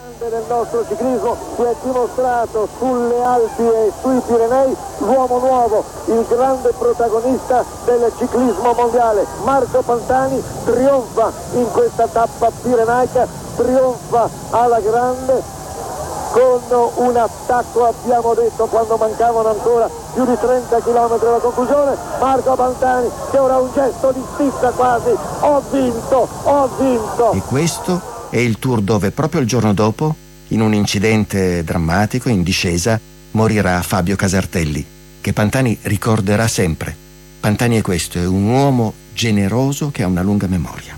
Del nostro ciclismo si è dimostrato sulle Alpi e sui Pirenei l'uomo nuovo, il grande protagonista del ciclismo mondiale. Marco Pantani trionfa in questa tappa pirenaica, trionfa alla grande con un attacco, abbiamo detto, quando mancavano ancora più di 30 km alla conclusione. Marco Pantani che ora un gesto di stizza quasi: ho vinto. E questo è il Tour dove proprio il giorno dopo, in un incidente drammatico in discesa, morirà Fabio Casartelli, che Pantani ricorderà sempre. Pantani è questo, è un uomo generoso che ha una lunga memoria.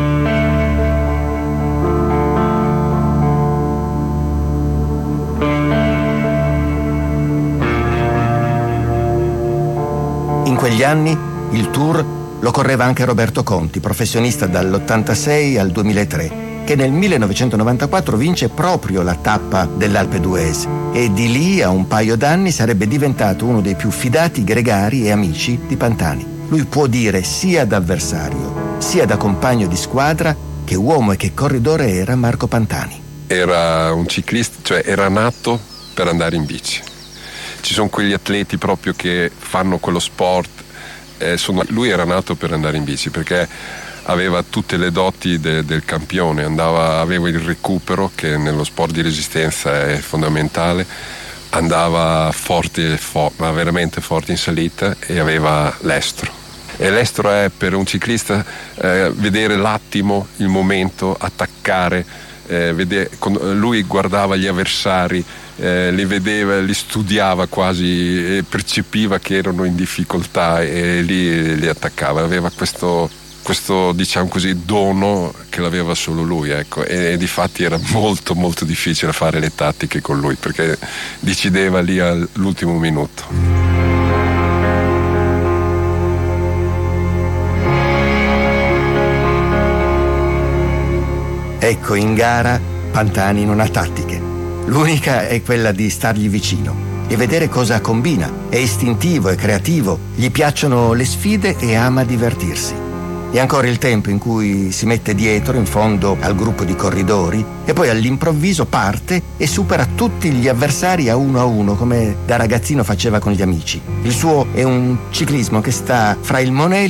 In quegli anni il Tour lo correva anche Roberto Conti, professionista dall'86 al 2003, che nel 1994 vince proprio la tappa dell'Alpe d'Huez e di lì a un paio d'anni sarebbe diventato uno dei più fidati gregari e amici di Pantani. Lui può dire sia da avversario, sia da compagno di squadra, che uomo e che corridore era Marco Pantani. Era un ciclista, cioè era nato per andare in bici. Ci sono quegli atleti proprio che fanno quello sport. Lui era nato per andare in bici perché aveva tutte le doti del campione, aveva il recupero, che nello sport di resistenza è fondamentale, andava forte, ma veramente forte in salita, e aveva l'estro. E l'estro è per un ciclista vedere l'attimo, il momento, attaccare, lui guardava gli avversari, li vedeva, li studiava quasi, e percepiva che erano in difficoltà e li attaccava. Aveva questo diciamo così dono che l'aveva solo lui, ecco, e difatti era molto molto difficile fare le tattiche con lui perché decideva lì all'ultimo minuto. Ecco, in gara Pantani non ha tattiche. L'unica è quella di stargli vicino e vedere cosa combina. È istintivo, è creativo, gli piacciono le sfide e ama divertirsi. E ancora il tempo in cui si mette dietro, in fondo al gruppo di corridori, e poi all'improvviso parte e supera tutti gli avversari a uno, come da ragazzino faceva con gli amici. Il suo è un ciclismo che sta fra il Monelli